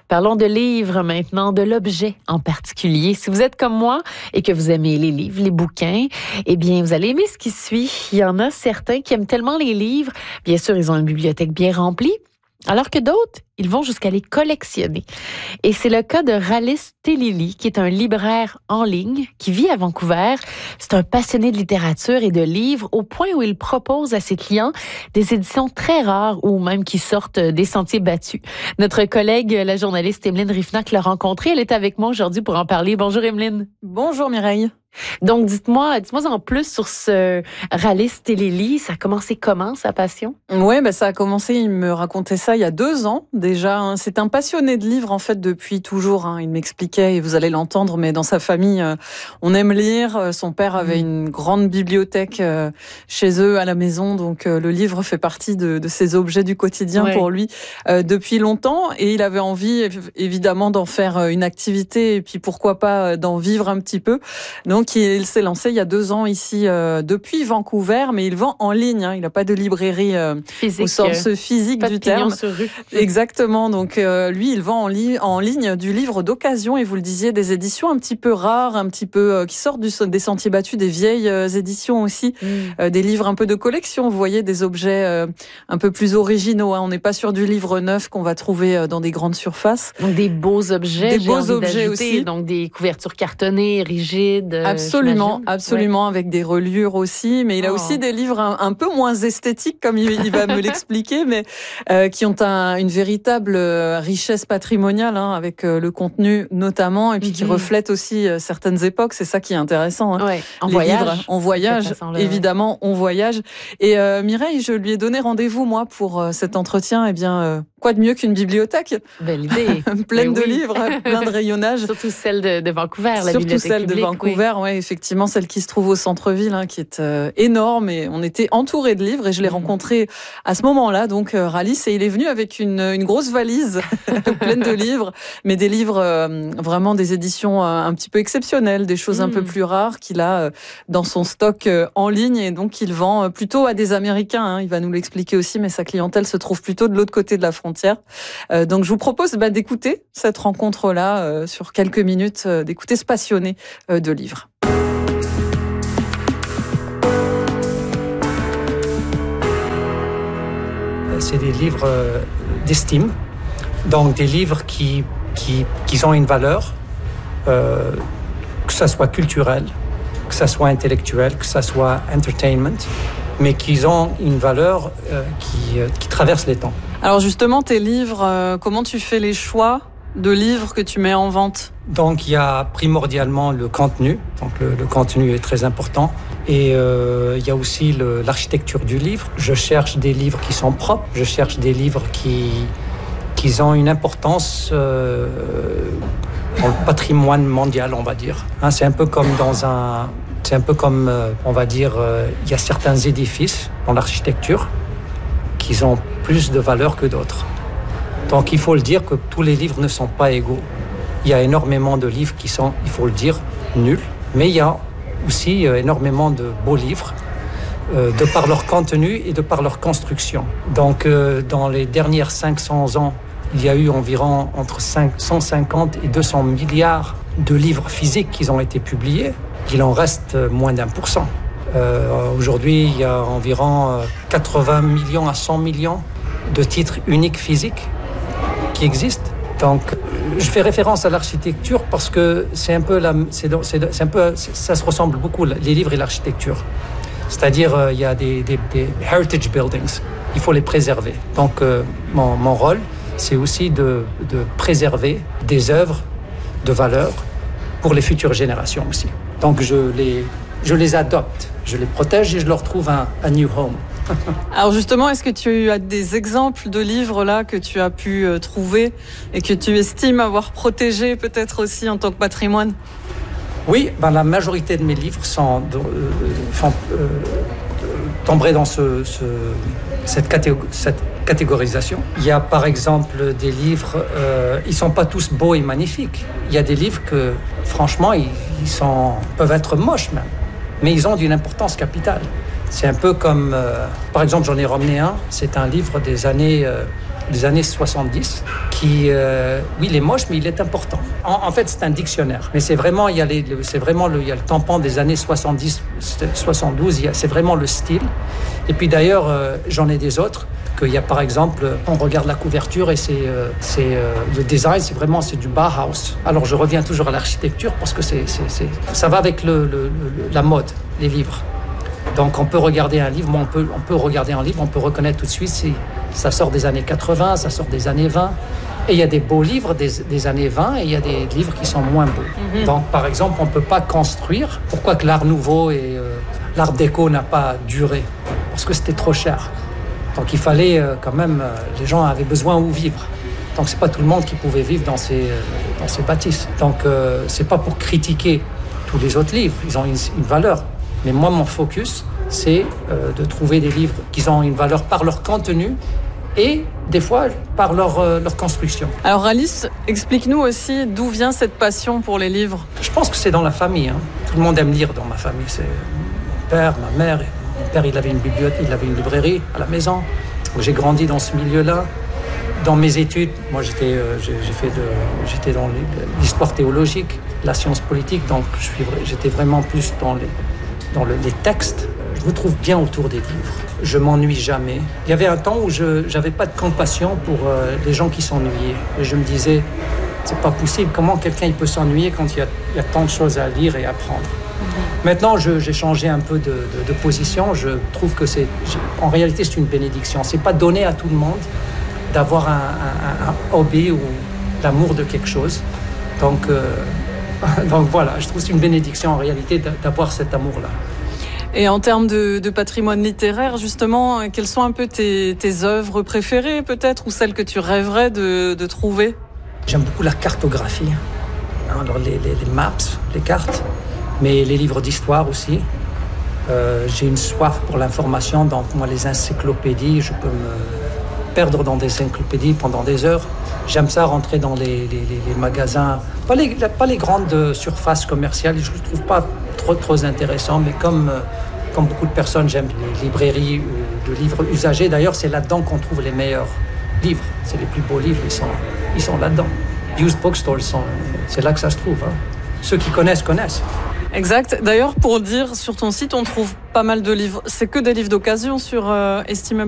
Parlons de livres maintenant, de l'objet en particulier. Si vous êtes comme moi et que vous aimez les livres, les bouquins, eh bien, vous allez aimer ce qui suit. Il y en a certains qui aiment tellement les livres. Bien sûr, ils ont une bibliothèque bien remplie. Alors que d'autres, ils vont jusqu'à les collectionner. Et c'est le cas de Rallis Telili, qui est un libraire en ligne qui vit à Vancouver. C'est un passionné de littérature et de livres au point où il propose à ses clients des éditions très rares ou même qui sortent des sentiers battus. Notre collègue, la journaliste Emeline Riffnac, l'a rencontrée. Elle est avec moi aujourd'hui pour en parler. Bonjour Emeline. Bonjour Mireille. Donc, dites-moi en plus sur ce Rallis Telili. Ça a commencé comment, sa passion? Oui, ça a commencé, il me racontait ça il y a 2 ans déjà. C'est un passionné de livres en fait depuis toujours. Il m'expliquait, et vous allez l'entendre, mais dans sa famille, on aime lire. Son père avait une grande bibliothèque chez eux à la maison, donc le livre fait partie de ces objets du quotidien pour lui depuis longtemps. Et il avait envie évidemment d'en faire une activité et puis pourquoi pas d'en vivre un petit peu. Donc il s'est lancé il y a 2 ans ici depuis Vancouver, mais il vend en ligne. Il n'a pas de librairie physique, au sens physique du terme. Sur rue. Exactement. Donc lui, il vend en ligne du livre d'occasion, et vous le disiez, des éditions un petit peu rares, un petit peu qui sortent des sentiers battus, des vieilles éditions aussi, des livres un peu de collection. Vous voyez, des objets un peu plus originaux. On n'est pas sur du livre neuf qu'on va trouver dans des grandes surfaces. Donc des beaux objets. Des beaux objets aussi. Donc des couvertures cartonnées, rigides. Absolument, avec des reliures aussi. Mais il a aussi des livres un peu moins esthétiques, comme il va me l'expliquer, mais qui ont une véritable richesse patrimoniale, avec le contenu notamment, et puis qui reflètent aussi certaines époques. C'est ça qui est intéressant. En voyage. Livres, on voyage, évidemment, on voyage. Et Mireille, je lui ai donné rendez-vous, moi, pour cet entretien. Eh bien, quoi de mieux qu'une bibliothèque? Belle idée. Pleine de livres, plein de rayonnage. Surtout celle de Vancouver, la Surtout bibliothèque celle publique, de Vancouver, effectivement, celle qui se trouve au centre-ville, qui est énorme. Et on était entourés de livres, et je l'ai rencontré à ce moment-là, donc Rallis, et il est venu avec une grosse valise pleine de livres, mais des livres vraiment des éditions un petit peu exceptionnelles, des choses un peu plus rares qu'il a dans son stock en ligne, et donc il vend plutôt à des Américains. Il va nous l'expliquer aussi, mais sa clientèle se trouve plutôt de l'autre côté de la frontière. Donc je vous propose d'écouter cette rencontre-là sur quelques minutes, d'écouter ce passionné de livres. C'est des livres d'estime, donc des livres qui ont une valeur, que ça soit culturel, que ça soit intellectuel, que ça soit entertainment, mais qui ont une valeur qui traverse les temps. Alors justement, tes livres, comment tu fais les choix de livres que tu mets en vente? Donc il y a primordialement le contenu, donc le contenu est très important, et il y a aussi l'architecture du livre. Je cherche des livres qui sont propres, je cherche des livres qui ont une importance dans le patrimoine mondial, on va dire. C'est un peu comme on va dire, il y a certains édifices dans l'architecture qui ont plus de valeur que d'autres. Donc il faut le dire que tous les livres ne sont pas égaux. Il y a énormément de livres qui sont, il faut le dire, nuls, mais il y a aussi énormément de beaux livres de par leur contenu et de par leur construction. Donc dans les dernières 500 ans, il y a eu environ entre 150 et 200 milliards de livres physiques qui ont été publiés. Il en reste moins d'1%. Aujourd'hui, il y a environ 80 millions à 100 millions de titres uniques physiques qui existent. Donc, je fais référence à l'architecture parce que ça se ressemble beaucoup, les livres et l'architecture. C'est-à-dire, il y a des heritage buildings, il faut les préserver. Donc, mon rôle, c'est aussi de préserver des œuvres de valeur pour les futures générations aussi. Donc, je les adopte, je les protège et je leur trouve un new home. Alors justement, est-ce que tu as des exemples de livres là que tu as pu trouver et que tu estimes avoir protégés peut-être aussi en tant que patrimoine? Oui, la majorité de mes livres tomberaient dans cette catégorisation. Il y a par exemple des livres, ils ne sont pas tous beaux et magnifiques. Il y a des livres que franchement, ils peuvent être moches même, mais ils ont d'une importance capitale. C'est un peu comme, par exemple, j'en ai ramené un, c'est un livre des années des années 70 qui, oui, il est moche, mais il est important. En fait, c'est un dictionnaire. Mais c'est vraiment, il y a le tampon des années 70, 72, c'est vraiment le style. Et puis d'ailleurs, j'en ai des autres. Il y a par exemple, on regarde la couverture et le design, c'est du Bauhaus. Alors je reviens toujours à l'architecture parce que ça va avec la mode, les livres. Donc on peut regarder un livre, on peut regarder un livre, on peut reconnaître tout de suite si ça sort des années 80, ça sort des années 20. Et il y a des beaux livres des années 20 et il y a des livres qui sont moins beaux. Donc par exemple, on ne peut pas construire. Pourquoi que l'art nouveau et l'art déco n'a pas duré? Parce que c'était trop cher. Donc il fallait quand même, les gens avaient besoin où vivre. Donc c'est pas tout le monde qui pouvait vivre dans ces bâtisses. Donc c'est pas pour critiquer tous les autres livres, ils ont une valeur. Mais moi mon focus c'est de trouver des livres qui ont une valeur par leur contenu et des fois par leur construction. Alors Alice, explique-nous aussi d'où vient cette passion pour les livres. Je pense que c'est dans la famille. Tout le monde aime lire dans ma famille. C'est mon père, ma mère. Mon père, il avait une bibliothèque, il avait une librairie à la maison. J'ai grandi dans ce milieu-là. Dans mes études, moi j'étais dans l'histoire théologique, la science politique, donc j'étais vraiment plus dans les textes. Je me trouve bien autour des livres. Je m'ennuie jamais. Il y avait un temps où je n'avais pas de compassion pour les gens qui s'ennuyaient. Et je me disais, c'est pas possible. Comment quelqu'un il peut s'ennuyer quand il y a tant de choses à lire et à apprendre? Maintenant, j'ai changé un peu de position. Je trouve que en réalité, c'est une bénédiction. C'est pas donné à tout le monde d'avoir un hobby ou l'amour de quelque chose. Donc voilà, je trouve que c'est une bénédiction en réalité d'avoir cet amour-là. Et en termes de patrimoine littéraire, justement, quelles sont un peu tes œuvres préférées peut-être ou celles que tu rêverais de trouver? J'aime beaucoup la cartographie, alors les maps, les cartes, mais les livres d'histoire aussi. J'ai une soif pour l'information, donc moi les encyclopédies, je peux me perdre dans des encyclopédies pendant des heures. J'aime ça rentrer dans les magasins, pas les grandes surfaces commerciales, je ne le trouve pas trop intéressant, mais comme beaucoup de personnes, j'aime les librairies de livres usagés. D'ailleurs, c'est là-dedans qu'on trouve les meilleurs livres. C'est les plus beaux livres, ils sont là-dedans. Used bookstores, c'est là que ça se trouve. Ceux qui connaissent. Exact. D'ailleurs, pour dire, sur ton site, on trouve pas mal de livres. C'est que des livres d'occasion sur Estimable